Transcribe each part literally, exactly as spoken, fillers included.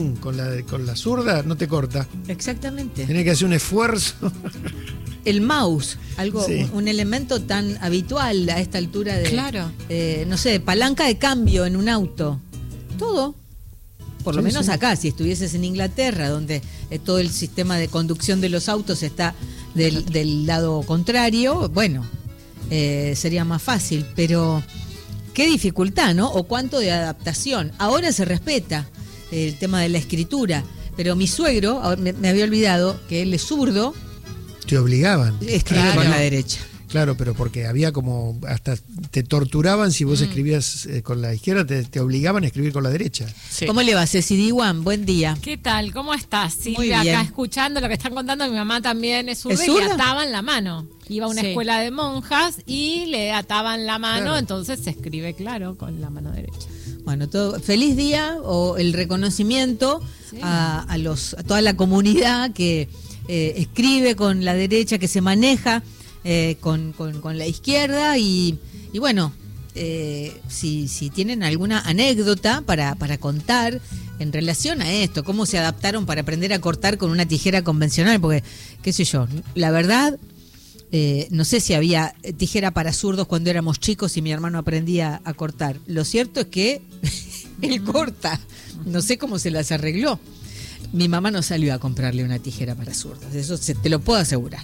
con la, con la zurda no te corta. Exactamente. Tenés que hacer un esfuerzo. El mouse, algo, Sí. un, un elemento tan habitual a esta altura de, Claro. eh, no sé, palanca de cambio en un auto. Todo. Por lo Sí, menos sí. acá, si estuvieses en Inglaterra, donde eh, todo el sistema de conducción de los autos está del, del lado contrario, bueno, eh, sería más fácil, pero qué dificultad, ¿no? O cuánto de adaptación. Ahora se respeta el tema de la escritura, pero mi suegro, ahora me, me había olvidado que él es zurdo, Te obligaban. escribe Claro. con la derecha. Claro, pero porque había como, hasta te torturaban si vos Mm. escribías eh, con la izquierda, te, te obligaban a escribir con la derecha. Sí. ¿Cómo le va, Ceci Diwan? Buen día. ¿Qué tal? ¿Cómo estás? Muy Silvia, bien. acá escuchando lo que están contando, mi mamá también es zurda ¿Es y le zurda? ataban la mano. Iba a una Sí. escuela de monjas y le ataban la mano, Claro. entonces se escribe, claro, con la mano derecha. Bueno, todo, feliz día o el reconocimiento Sí. a, a los a toda la comunidad que eh, escribe con la derecha, que se maneja eh, con, con, con la izquierda y, y bueno, eh, si, si tienen alguna anécdota para, para contar en relación a esto, cómo se adaptaron para aprender a cortar con una tijera convencional, porque, qué sé yo, la verdad... Eh, no sé si había tijera para zurdos cuando éramos chicos y mi hermano aprendía a cortar. Lo cierto es que él corta. No sé cómo se las arregló. Mi mamá no salió a comprarle una tijera para zurdos. Eso se, te lo puedo asegurar.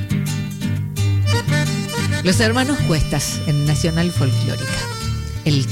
Los hermanos Cuestas en Nacional Folclórica. El